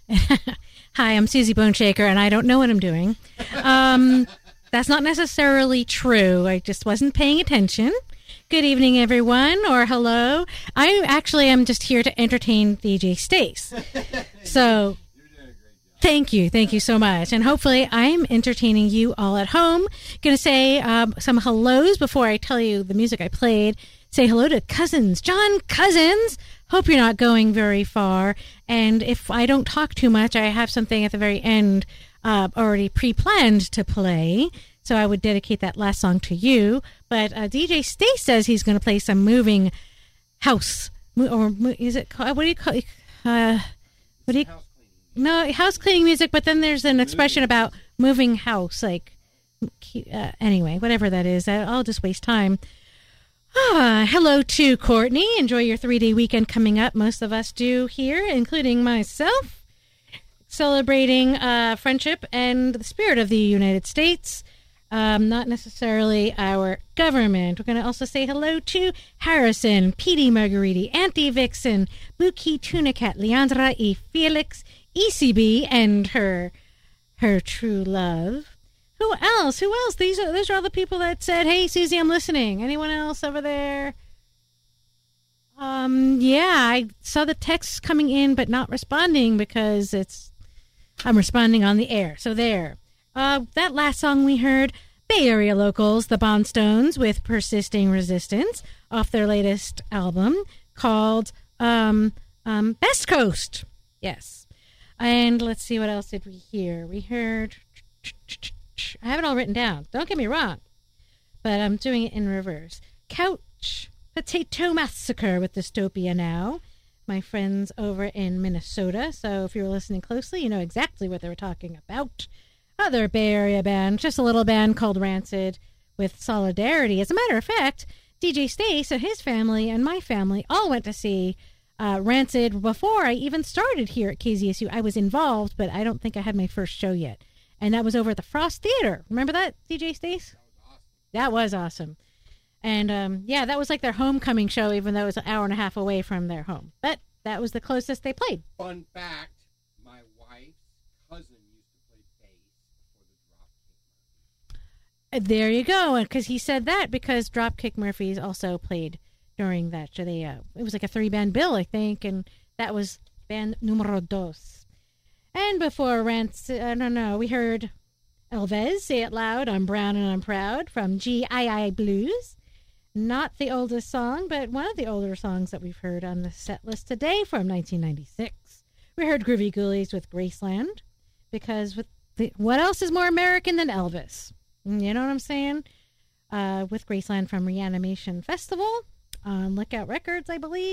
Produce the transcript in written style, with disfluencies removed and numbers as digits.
Hi, I'm Susie Boneshaker, and I don't know what I'm doing. That's not necessarily true. I just wasn't paying attention. Good evening, everyone, or hello. I actually am just here to entertain DJ Stace. So, thank you so much. And hopefully I'm entertaining you all at home. Going to say some hellos before I tell you the music I played. Say hello to Cousins, John Cousins. Hope you're not going very far. And if I don't talk too much, I have something at the very end already pre-planned to play. So I would dedicate that last song to you. But DJ Stace says he's going to play some moving house. Or is it called, what do you call it? No, house cleaning music. But then there's an expression about moving house. Anyway, whatever that is. I'll just waste time. Hello to Courtney. Enjoy your 3-day weekend coming up. Most of us do here, including myself. Celebrating friendship and the spirit of the United States. Not necessarily our government. We're going to also say hello to Harrison, Petey Margariti, Auntie Vixen, Buki Tunicat, Leandra E. Felix, ECB, and her true love. Who else? Those are all the people that said, "Hey, Susie, I'm listening." Anyone else over there? Yeah, I saw the texts coming in, but not responding because I'm responding on the air. So there. That last song we heard, Bay Area locals, the Bondstones, with "Persisting Resistance" off their latest album called Best Coast. Yes. And let's see, what else did we hear? We heard. I have it all written down. Don't get me wrong. But I'm doing it in reverse. Couch Potato Massacre with Dystopia Now. My friends over in Minnesota. So if you were listening closely, you know exactly what they were talking about. Other Bay Area band, just a little band called Rancid with Solidarity. As a matter of fact, DJ Stace and his family and my family all went to see Rancid before I even started here at KZSU. I was involved, but I don't think I had my first show yet. And that was over at the Frost Theater. Remember that, DJ Stace? That was awesome. And, that was like their homecoming show, even though it was an hour and a half away from their home. But that was the closest they played. Fun fact, my wife's cousin used to play bass for the Dropkick Murphys. There you go. Because he said that because Dropkick Murphys also played during that. So it was like a 3-band bill, I think. And that was band numero dos. And before we heard Elvez, Say It Loud, I'm Brown and I'm Proud, from GII Blues. Not the oldest song, but one of the older songs that we've heard on the set list today from 1996. We heard Groovy Ghoulies with Graceland, because what else is more American than Elvis? You know what I'm saying? With Graceland from Reanimation Festival on Lookout Records, I believe.